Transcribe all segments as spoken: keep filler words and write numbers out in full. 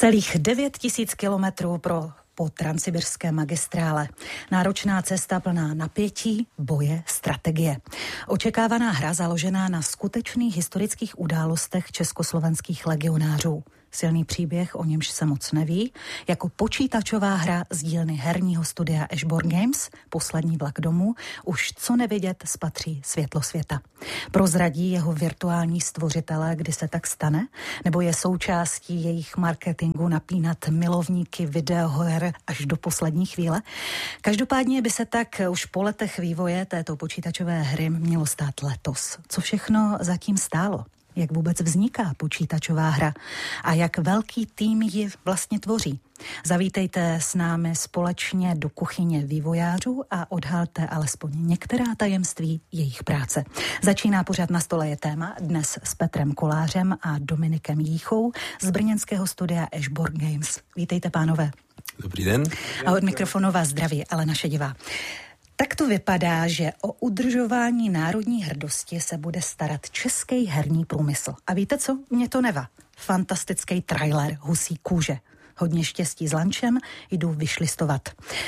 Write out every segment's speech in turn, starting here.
Celých devět tisíc kilometrů pro po transsibirské magistrále. Náročná cesta plná napětí, boje, strategie. Očekávaná hra založená na skutečných historických událostech československých legionářů. Silný příběh, o němž se moc neví, jako počítačová hra z dílny herního studia Ashborn Games, Poslední vlak domů, už co nevidět spatří světlo světa. Prozradí jeho virtuální stvořitelé, kdy se tak stane, nebo je součástí jejich marketingu napínat milovníky videoher až do poslední chvíle? Každopádně by se tak už po letech vývoje této počítačové hry mělo stát letos. Co všechno zatím stálo? Jak vůbec vzniká počítačová hra a jak velký tým ji vlastně tvoří. Zavítejte s námi společně do kuchyně vývojářů a odhalte alespoň některá tajemství jejich práce. Začíná pořad Na stole je téma, dnes s Petrem Kolářem a Dominikem Jíchou z brněnského studia Ashborn Games. Vítejte, pánové. Dobrý den. A od mikrofonu vás zdraví Alena Šedivá. Tak to vypadá, že o udržování národní hrdosti se bude starat český herní průmysl. A víte co? Mě to neva. Fantastický trailer husí kůže. Hodně štěstí s lančem, jdu vyšlistovat.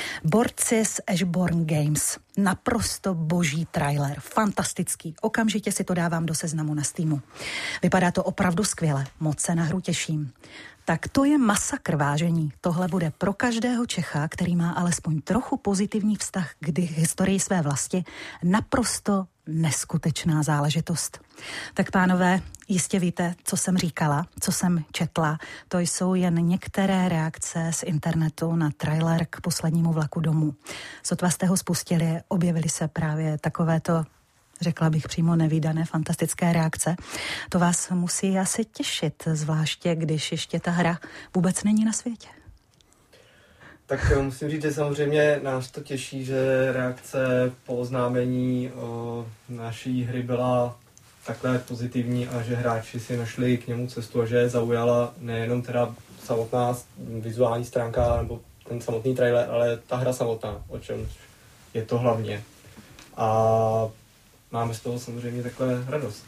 Borci z Ashborn Games. Naprosto boží trailer. Fantastický. Okamžitě si to dávám do seznamu na Steamu. Vypadá to opravdu skvěle. Moc se na hru těším. Tak to je masakr, vážení. Tohle bude pro každého Čecha, který má alespoň trochu pozitivní vztah k historii své vlasti, naprosto neskutečná záležitost. Tak pánové, jistě víte, co jsem říkala, co jsem četla. To jsou jen některé reakce z internetu na trailer k Poslednímu vlaku domů. Sotva jste ho spustili, objevily se právě takovéto, řekla bych přímo nevídané, fantastické reakce. To vás musí asi těšit, zvláště když ještě ta hra vůbec není na světě. Tak musím říct, že samozřejmě nás to těší, že reakce po oznámení o naší hry byla takhle pozitivní a že hráči si našli k němu cestu a že zaujala nejenom teda samotná vizuální stránka nebo ten samotný trailer, ale ta hra samotná, o čem je to hlavně. A máme z toho samozřejmě takhle radost.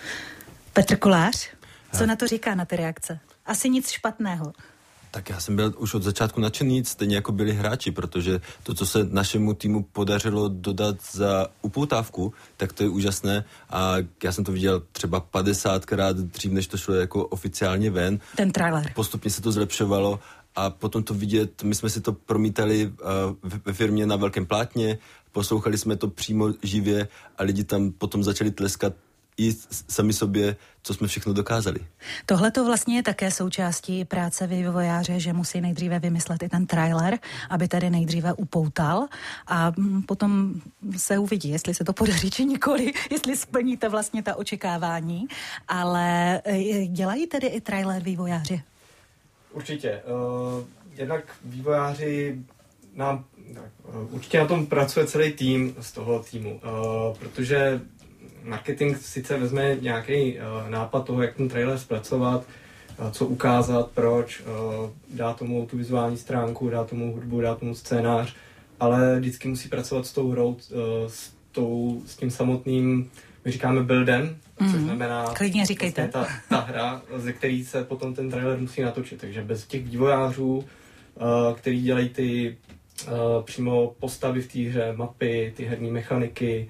Petr Kolář, co na to říká, na ty reakce? Asi nic špatného. Tak já jsem byl už od začátku nadšený, stejně jako byli hráči, protože to, co se našemu týmu podařilo dodat za upoutávku, tak to je úžasné a já jsem to viděl třeba padesátkrát dřív, než to šlo jako oficiálně ven. Ten trailer. Postupně se to zlepšovalo a potom to vidět, my jsme si to promítali uh, ve firmě na velkém plátně, poslouchali jsme to přímo živě a lidi tam potom začali tleskat i sami sobě, co jsme všechno dokázali. Tohle to vlastně je také součástí práce vývojáře, že musí nejdříve vymyslet i ten trailer, aby tady nejdříve upoutal a potom se uvidí, jestli se to podaří či nikoli, jestli splníte vlastně ta očekávání, ale dělají tedy i trailer vývojáři? Určitě. Uh, jednak vývojáři nám, uh, určitě na tom pracuje celý tým z toho týmu, uh, protože marketing sice vezme nějaký uh, nápad toho, jak ten trailer zpracovat, uh, co ukázat, proč, uh, dá tomu tu vizuální stránku, dá tomu hudbu, dá tomu scénář, ale vždycky musí pracovat s tou hrou, uh, s, tou, s tím samotným, my říkáme buildem, mm-hmm. což znamená klidně říkejte. Ta, ta hra, ze který se potom ten trailer musí natočit. Takže bez těch vývojářů, uh, který dělají ty uh, přímo postavy v té hře, mapy, ty herní mechaniky,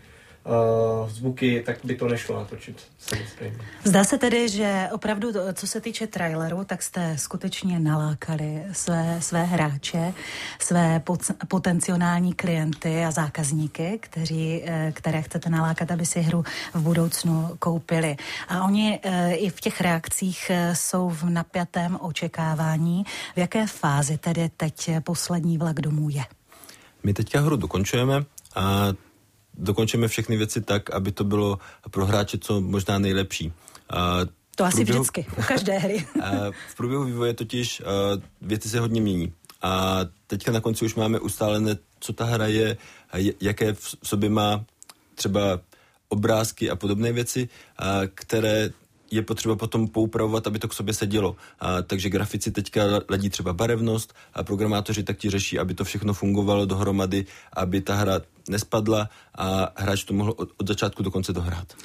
Uh, zvuky, tak by to nešlo natočit. Samozřejmě. Zdá se tedy, že opravdu, co se týče traileru, tak jste skutečně nalákali své, své hráče, své potenciální klienty a zákazníky, kteří, které chcete nalákat, aby si hru v budoucnu koupili. A oni i v těch reakcích jsou v napjatém očekávání. V jaké fázi tedy teď Poslední vlak domů je? My teďka hru dokončujeme a dokončíme všechny věci tak, aby to bylo pro hráče co možná nejlepší. A to asi průběhu, vždycky, u každé hry. A v průběhu vývoje totiž věci se hodně mění. A teďka na konci už máme ustálené, co ta hra je, jaké v sobě má třeba obrázky a podobné věci, které je potřeba potom poupravovat, aby to k sobě sedělo. A, takže grafici teďka ladí třeba barevnost a programátoři tak ti řeší, aby to všechno fungovalo dohromady, aby ta hra nespadla a hráč to mohl od, od začátku do konce dohrát.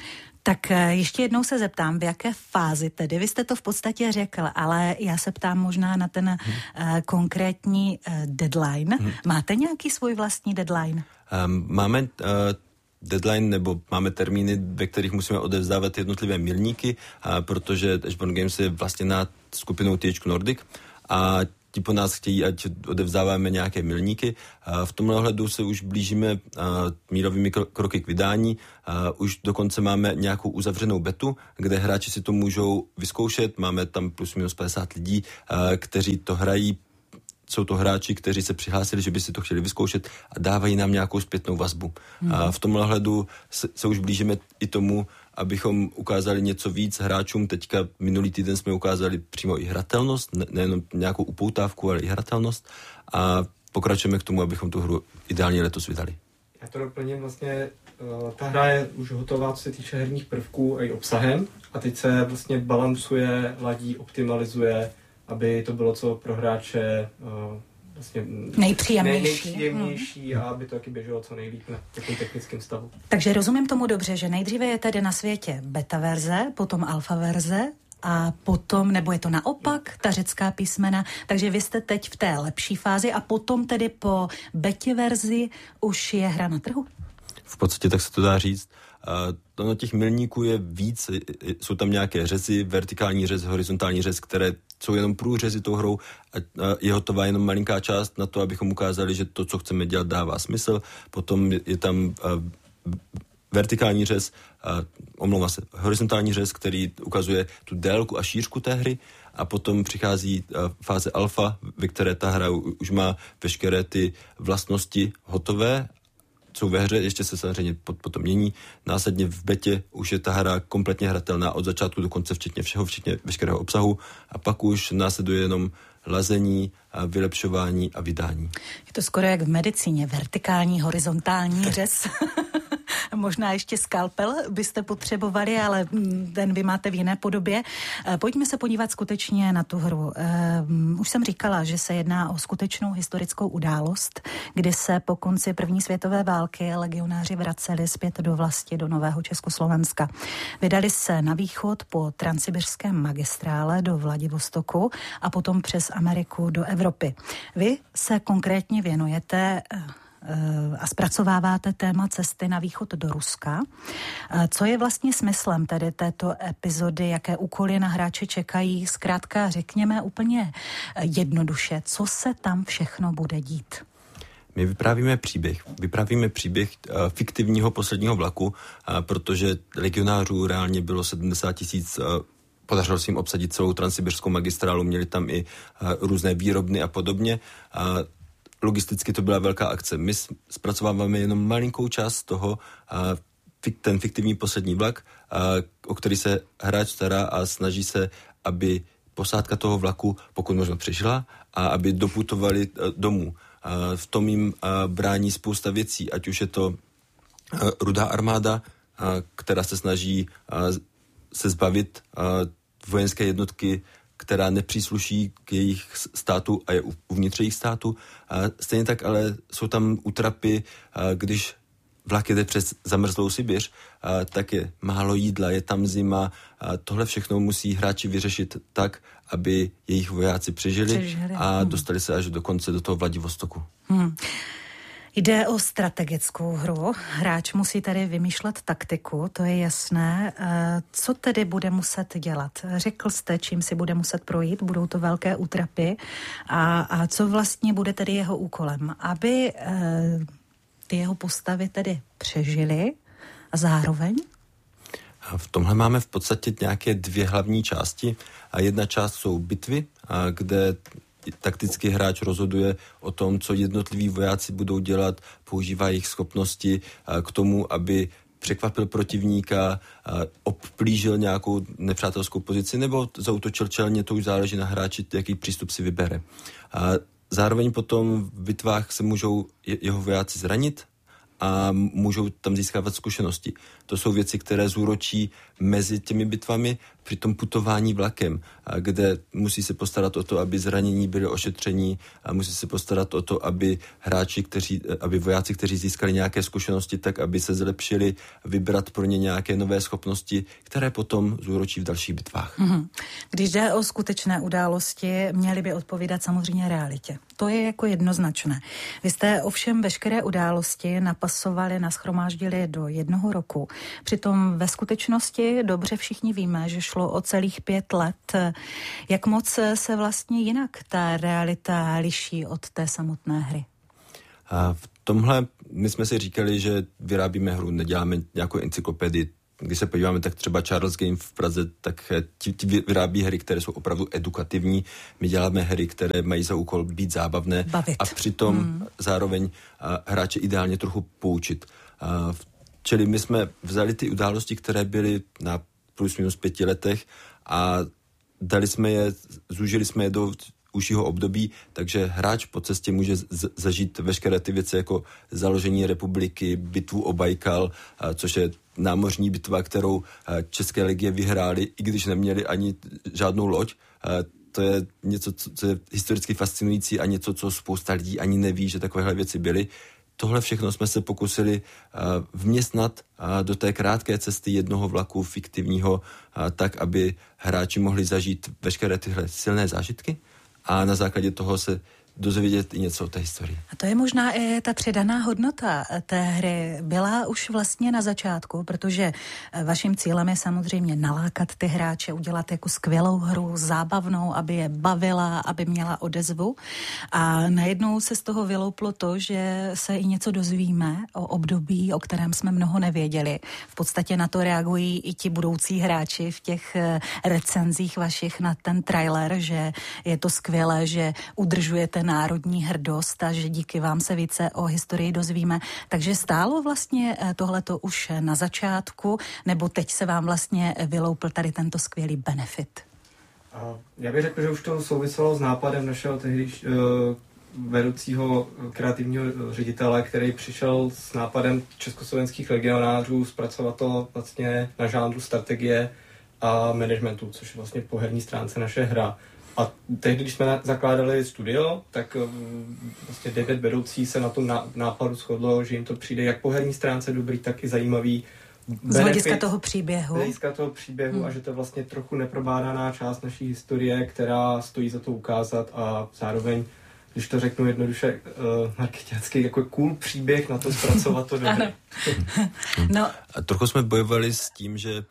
Tak ještě jednou se zeptám, v jaké fázi tedy? Vy jste to v podstatě řekl, ale já se ptám možná na ten hmm. uh, konkrétní uh, deadline. Hmm. Máte nějaký svůj vlastní deadline? Um, máme... Uh... deadline, nebo máme termíny, ve kterých musíme odevzdávat jednotlivé milníky, a protože Ashbourne Games je vlastně nad skupinou T H Q Nordic a ti po nás chtějí, ať odevzdáváme nějaké milníky. A v tomhle ohledu se už blížíme mírovými kroky k vydání. A už dokonce máme nějakou uzavřenou betu, kde hráči si to můžou vyzkoušet. Máme tam plus minus padesát lidí, kteří to hrají. Jsou to hráči, kteří se přihlásili, že by si to chtěli vyzkoušet a dávají nám nějakou zpětnou vazbu. Hmm. A v tomhle hledu se, se už blížíme i tomu, abychom ukázali něco víc hráčům. Teďka minulý týden jsme ukázali přímo i hratelnost, ne, nejenom nějakou upoutávku, ale i hratelnost. A pokračujeme k tomu, abychom tu hru ideálně letos vydali. Já to doplním vlastně, ta hra je už hotová, co se týče herních prvků a i obsahem. A teď se vlastně balancuje, ladí, optimalizuje, aby to bylo co pro hráče uh, vlastně nejpříjemnější, nej, nejpříjemnější hmm. a aby to taky běželo co nejlíp na takovém technickém stavu. Takže rozumím tomu dobře, že nejdříve je tedy na světě beta verze, potom alfa verze a potom, nebo je to naopak, ta řecká písmena, takže vy jste teď v té lepší fázi a potom tedy po betě verzi už je hra na trhu? V podstatě tak se to dá říct. Uh, na těch milníků je víc, jsou tam nějaké řezy, vertikální řez, horizontální řez, které jsou jenom průřezy tou hrou a je hotová jenom malinká část na to, abychom ukázali, že to, co chceme dělat, dává smysl. Potom je tam uh, vertikální řez, uh, omlouvám se, horizontální řez, který ukazuje tu délku a šířku té hry a potom přichází uh, fáze alfa, ve které ta hra už má veškeré ty vlastnosti hotové, jsou ve hře, ještě se samozřejmě potom mění. Následně v betě už je ta hra kompletně hratelná od začátku do konce, včetně všeho, včetně veškerého obsahu. A pak už následuje jenom lazení, a vylepšování a vydání. Je to skoro jak v medicíně, vertikální, horizontální řez. Možná ještě skalpel byste potřebovali, ale ten vy máte v jiné podobě. Pojďme se podívat skutečně na tu hru. Už jsem říkala, že se jedná o skutečnou historickou událost, kdy se po konci první světové války legionáři vraceli zpět do vlasti, do nového Československa. Vydali se na východ po transsibirském magistrále do Vladivostoku a potom přes Ameriku do Evropy. Vy se konkrétně věnujete a zpracováváte téma cesty na východ do Ruska. Co je vlastně smyslem tedy této epizody, jaké úkoly na hráče čekají? Zkrátka řekněme úplně jednoduše, co se tam všechno bude dít? My vyprávíme příběh. Vyprávíme příběh uh, fiktivního posledního vlaku, uh, protože legionářů reálně bylo sedmdesát tisíc. Uh, podařilo se jim obsadit celou transsibirskou magistrálu, měli tam i uh, různé výrobny a podobně. Uh, Logisticky to byla velká akce. My zpracováváme jenom malinkou část toho, ten fiktivní poslední vlak, o který se hráč stará a snaží se, aby posádka toho vlaku pokud možno přežila a aby doputovali domů. V tom jim brání spousta věcí, ať už je to Rudá armáda, která se snaží se zbavit vojenské jednotky, která nepřísluší k jejich státu a je uvnitř jejich státu. A stejně tak ale jsou tam útrapy, když vlak jede přes zamrzlou Sibiř, tak je málo jídla, je tam zima. A tohle všechno musí hráči vyřešit tak, aby jejich vojáci přežili, přežili. a hmm. dostali se až do konce do toho Vladivostoku. Hmm. Jde o strategickou hru. Hráč musí tedy vymýšlet taktiku, to je jasné. Co tedy bude muset dělat? Řekl jste, čím si bude muset projít, budou to velké útrapy. A, a co vlastně bude tedy jeho úkolem? Aby eh, ty jeho postavy tedy přežily a zároveň? V tomhle máme v podstatě nějaké dvě hlavní části. A jedna část jsou bitvy, a kde taktický hráč rozhoduje o tom, co jednotliví vojáci budou dělat, používá jejich schopnosti k tomu, aby překvapil protivníka, obplížil nějakou nepřátelskou pozici nebo zaútočil čelně, to už záleží na hráči, jaký přístup si vybere. Zároveň potom v bitvách se můžou jeho vojáci zranit a můžou tam získávat zkušenosti. To jsou věci, které zúročí mezi těmi bitvami, při tom putování vlakem, a kde musí se postarat o to, aby zranění byly ošetření a musí se postarat o to, aby hráči, kteří, aby vojáci, kteří získali nějaké zkušenosti, tak aby se zlepšili, vybrat pro ně nějaké nové schopnosti, které potom zúročí v dalších bitvách. Mm-hmm. Když jde o skutečné události, měly by odpovídat samozřejmě realitě. To je jako jednoznačné. Vy jste ovšem veškeré události napasovali, nashromáždili do jednoho roku. Přitom ve skutečnosti dobře všichni víme, že šlo o celých pět let. Jak moc se vlastně jinak ta realita liší od té samotné hry? A v tomhle my jsme si říkali, že vyrábíme hru, neděláme nějakou encyklopedii. Když se podíváme, tak třeba Charles Game v Praze, tak ti, ti vyrábí hry, které jsou opravdu edukativní. My děláme hry, které mají za úkol být zábavné. Bavit. A přitom hmm. zároveň a, hráče ideálně trochu poučit. A, čili my jsme vzali ty události, které byly na plus minus pěti letech a dali jsme je, zúžili jsme je do užšího období, takže hráč po cestě může z- zažít veškeré ty věci jako založení republiky, bitvu o Bajkal, a, což je námořní bitva, kterou a, české legie vyhrály, i když neměli ani žádnou loď. A, to je něco, co, co je historicky fascinující a něco, co spousta lidí ani neví, že takovéhle věci byly. Tohle všechno jsme se pokusili uh, vměstnat uh, do té krátké cesty jednoho vlaku fiktivního, uh, tak, aby hráči mohli zažít veškeré tyhle silné zážitky a na základě toho se dozvědět i něco o té historii. A to je možná i ta přidaná hodnota té hry. Byla už vlastně na začátku, protože vaším cílem je samozřejmě nalákat ty hráče, udělat jako skvělou hru, zábavnou, aby je bavila, aby měla odezvu. A najednou se z toho vylouplo to, že se i něco dozvíme o období, o kterém jsme mnoho nevěděli. V podstatě na to reagují i ti budoucí hráči v těch recenzích vašich na ten trailer, že je to skvělé, že udržujete národní hrdost a že díky vám se více o historii dozvíme. Takže stálo vlastně tohleto už na začátku, nebo teď se vám vlastně vyloupl tady tento skvělý benefit? Já bych řekl, že už to souviselo s nápadem našeho tehdy uh, vedoucího kreativního ředitele, který přišel s nápadem československých legionářů zpracovat to vlastně na žánru strategie a managementu, což je vlastně po herní stránce naše hra. A tehdy, když jsme zakládali studio, tak vlastně devět vedoucí se na tom nápadu shodlo, že jim to přijde jak po herní stránce dobrý, tak i zajímavý benefit. Z hlediska toho příběhu. Z hlediska toho příběhu hmm. a že to je vlastně trochu neprobádaná část naší historie, která stojí za to ukázat a zároveň, když to řeknu jednoduše, uh, marketácky, jako cool příběh na to zpracovat to dobře. no. A trochu jsme bojovali s tím, že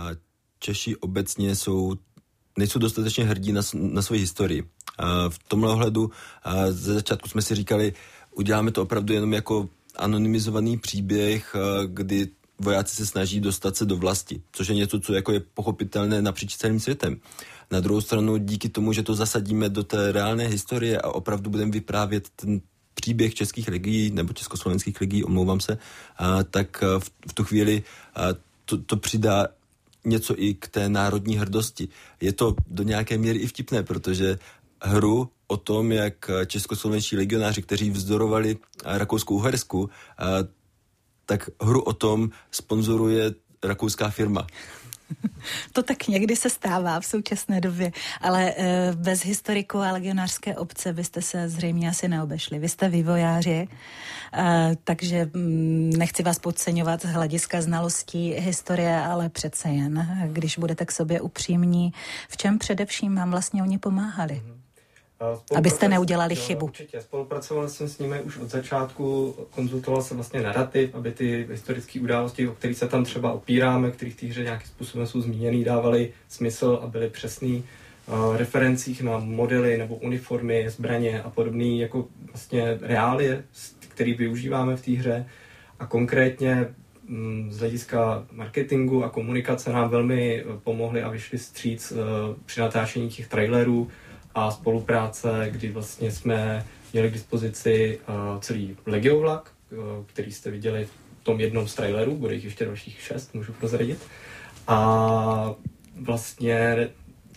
Češi obecně jsou nejsou dostatečně hrdí na, na svoji historii. A v tomhle ohledu a ze začátku jsme si říkali, uděláme to opravdu jenom jako anonymizovaný příběh, kdy vojáci se snaží dostat se do vlasti, což je něco, co jako je pochopitelné napříč celým světem. Na druhou stranu, díky tomu, že to zasadíme do té reálné historie a opravdu budeme vyprávět ten příběh českých legií nebo československých legií, omlouvám se, a tak v, v tu chvíli a to, to přidá něco i k té národní hrdosti. Je to do nějaké míry i vtipné, protože hru o tom, jak českoslovenští legionáři, kteří vzdorovali Rakouskou-Uhersku, tak hru o tom sponzoruje rakouská firma. To tak někdy se stává v současné době, ale e, bez historiku a legionářské obce byste se zřejmě asi neobešli. Vy jste vývojáři, e, takže m, nechci vás podceňovat z hlediska znalostí historie, ale přece jen, když budete k sobě upřímní, v čem především vám vlastně oni pomáhali? Abyste neudělali jo, chybu. Určitě. Spolupracoval jsem s nimi už od začátku, konzultoval jsem vlastně narrativ, aby ty historické události, o kterých se tam třeba opíráme, kterých v té hře nějakým způsobem jsou zmíněný, dávali smysl a byly přesný uh, referencích na modely nebo uniformy, zbraně a podobné jako vlastně reálie, které využíváme v té hře. A konkrétně mm, z hlediska marketingu a komunikace nám velmi pomohli a vyšli vstříc uh, při natáčení těch trailerů a spolupráce, kdy vlastně jsme měli k dispozici uh, celý legiovlak, uh, který jste viděli v tom jednom z trailerů, bude jich ještě dalších šest, můžu prozradit. A vlastně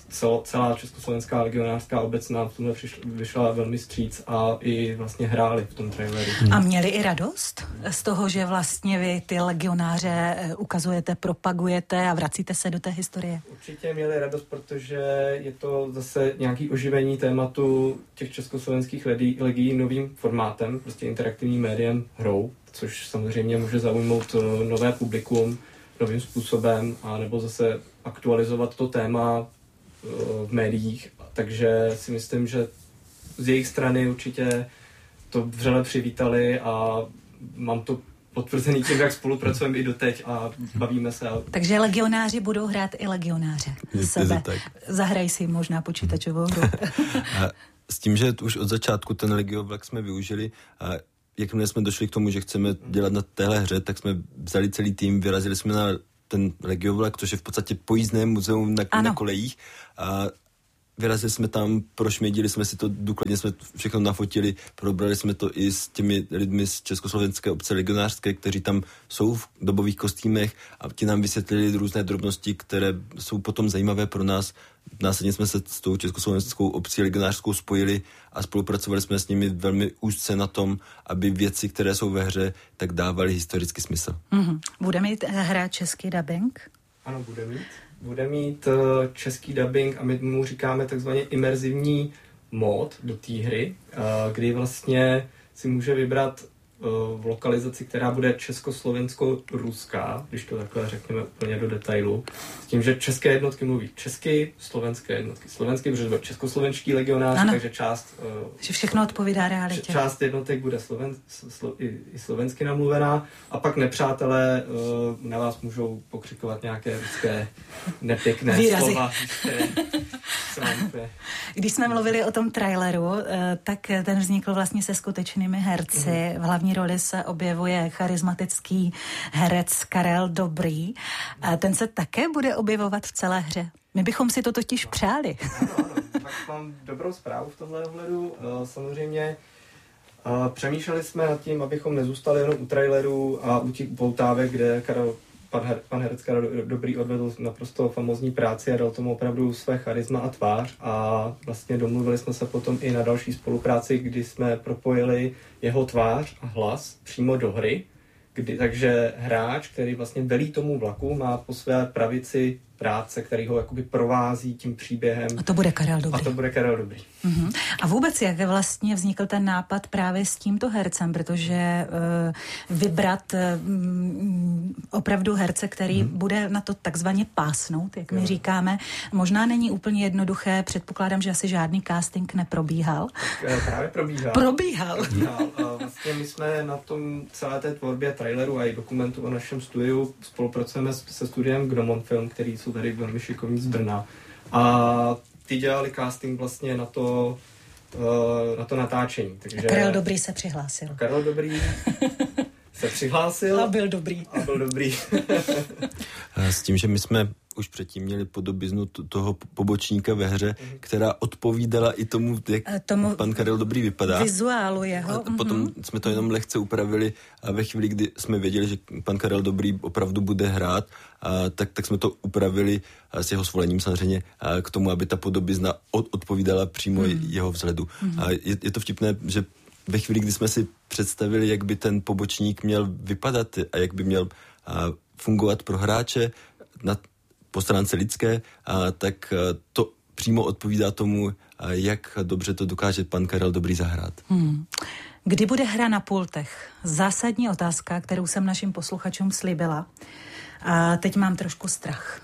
cel, celá československá legionářská obec nám v tomhle přišla, vyšla velmi vstříc a i vlastně hráli v tom traileru. A měli i radost z toho, že vlastně vy ty legionáře ukazujete, propagujete a vracíte se do té historie? Určitě měli radost, protože je to zase nějaký oživení tématu těch československých legií novým formátem, prostě interaktivním médiem, hrou, což samozřejmě může zaujmout nové publikum novým způsobem, a nebo zase aktualizovat to téma v médiích. Takže si myslím, že z jejich strany určitě to vřele přivítali a mám to potvrzený tím, jak spolupracujeme i doteď a bavíme se. Takže legionáři budou hrát i legionáře z sebe. Zahraj si možná počítačovou hru. S tím, že už od začátku ten Legiovlak jsme využili, a jakmile jsme došli k tomu, že chceme dělat na téhle hře, tak jsme vzali celý tým, vyrazili jsme na ten Legiovlak, což je v podstatě pojízdné muzeum na, na kolejích. A vyrazili jsme tam, prošmědili jsme si to, důkladně jsme všechno nafotili, probrali jsme to i s těmi lidmi z československé obce legionářské, kteří tam jsou v dobových kostýmech a ti nám vysvětlili různé drobnosti, které jsou potom zajímavé pro nás. Následně jsme se s tou československou obcí legionářskou spojili a spolupracovali jsme s nimi velmi úzce na tom, aby věci, které jsou ve hře, tak dávaly historický smysl. Mm-hmm. Bude mít hra český dubbing? Ano, bude mít. Bude mít uh, český dubbing a my mu říkáme takzvaně imerzivní mód do té hry, uh, kdy vlastně si může vybrat uh, v lokalizaci, která bude československo-ruská, když to takhle řekneme úplně do detailu, s tím, že české jednotky mluví česky, slovenské jednotky slovensky, protože bude československý legionář, ano. Takže část... Uh, že všechno odpovídá realitě. Část jednotek bude sloven, slo, i, i slovensky namluvená a pak nepřátelé uh, na vás můžou pokřikovat nějaké ruské nepěkné výrazy. Slova. Když jsme mluvili o tom traileru, tak ten vznikl vlastně se skutečnými herci. Mm. V hlavní roli se objevuje charismatický herec Karel Dobrý. A ten se také bude objevovat v celé hře. My bychom si to totiž přáli. Ano, ano. Tak mám dobrou zprávu v tomhle ohledu. Samozřejmě přemýšleli jsme nad tím, abychom nezůstali jenom u traileru a u těch poutávek, kde Karel Pan, her, pan herec Karel Dobrý odvedl naprosto famózní práci a dal tomu opravdu své charisma a tvář a vlastně domluvili jsme se potom i na další spolupráci, kdy jsme propojili jeho tvář a hlas přímo do hry, kdy, takže hráč, který vlastně velí tomu vlaku, má po své pravici práce, který ho jakoby provází tím příběhem. A to bude Karel Dobrý. A to bude Karel Dobrý. Uh-huh. A vůbec jak vlastně vznikl ten nápad právě s tímto hercem, protože uh, vybrat uh, opravdu herce, který uh-huh. bude na to takzvaně pásnout, jak my uh-huh. říkáme, možná není úplně jednoduché, předpokládám, že asi žádný casting neprobíhal. Tak, právě probíhal. Probíhal. probíhal. A vlastně my jsme na tom celé té tvorbě traileru a i dokumentu o našem studiu spolupracujeme se studiem Gnomon Film, který jsou tady velmi šikovní z Brna. A ty dělali casting vlastně na to, uh, na to natáčení. Takže... A Karel Dobrý se přihlásil. A Karel Dobrý se přihlásil. A byl dobrý. A byl dobrý. S tím, že my jsme už předtím měli podobiznu toho pobočníka ve hře, mm. která odpovídala i tomu, jak tomu pan Karel Dobrý vypadá. Vizuálu jeho. A potom mm-hmm. jsme to jenom lehce upravili a ve chvíli, kdy jsme věděli, že pan Karel Dobrý opravdu bude hrát, a tak, tak jsme to upravili a s jeho svolením samozřejmě a k tomu, aby ta podobizna od, odpovídala přímo mm. jeho vzhledu. Mm. A je, je to vtipné, že ve chvíli, kdy jsme si představili, jak by ten pobočník měl vypadat a jak by měl a, fungovat pro hráče na po stránce lidské, a, tak a, to přímo odpovídá tomu, a, jak dobře to dokáže pan Karel Dobrý zahrát. Hmm. Kdy bude hra na pultech? Zásadní otázka, kterou jsem našim posluchačům slíbila. A teď mám trošku strach.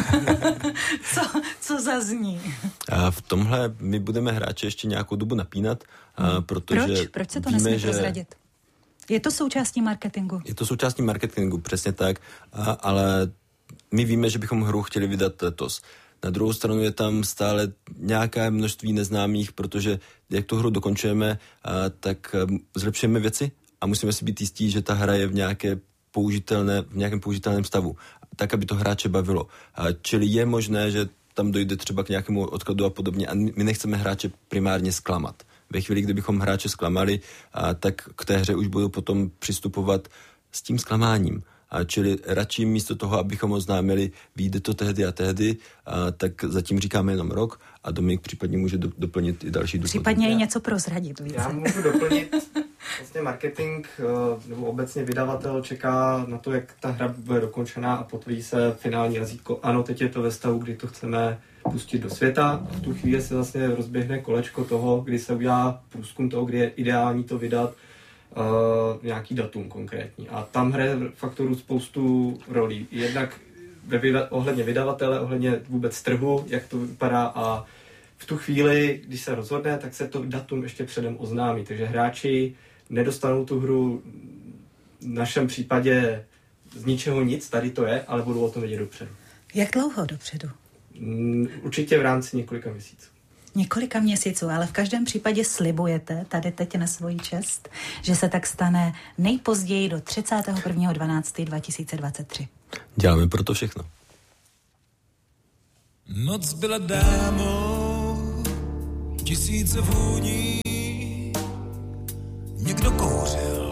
co, co zazní? A v tomhle my budeme hráče ještě nějakou dobu napínat, a, protože Proč? Proč se to víme, nesmí že... prozradit? Je to součástí marketingu? Je to součástí marketingu, přesně tak, a, ale my víme, že bychom hru chtěli vydat letos. Na druhou stranu je tam stále nějaké množství neznámých, protože jak tu hru dokončujeme, a, tak a, zlepšujeme věci a musíme si být jistí, že ta hra je v nějaké použitelné, v nějakém použitelném stavu, tak, aby to hráče bavilo. A, čili je možné, že tam dojde třeba k nějakému odkladu a podobně a my nechceme hráče primárně zklamat. Ve chvíli, kdybychom hráče zklamali, a, tak k té hře už budou potom přistupovat s tím zklamáním. A čili radši místo toho, abychom oznámili, vyjde to tehdy a tehdy, a tak zatím říkáme jenom rok a Dominik případně může do, doplnit i další důvody. Případně i něco prozradit více. Já můžu doplnit, vlastně marketing nebo obecně vydavatel čeká na to, jak ta hra bude dokončená a potvrdí se finální razítko. Ano, teď je to ve stavu, kdy to chceme pustit do světa. V tu chvíli se vlastně rozběhne kolečko toho, kdy se udělá průzkum toho, kdy je ideální to vydat, Uh, nějaký datum konkrétní. A tam hraje faktoru spoustu rolí. Jednak ve vyda- ohledně vydavatele, ohledně vůbec trhu, jak to vypadá a v tu chvíli, když se rozhodne, tak se to datum ještě předem oznámí. Takže hráči nedostanou tu hru v našem případě z ničeho nic, tady to je, ale budou o tom vědět dopředu. Jak dlouho dopředu? Mm, určitě v rámci několika měsíců. Několika měsíců, ale v každém případě slibujete tady teď na svoji čest, že se tak stane nejpozději do třicátého prvního dvanáctého dva tisíce dvacet tři. Děláme proto všechno. Noc byla dámou, tisíce vůní, někdo kouřil,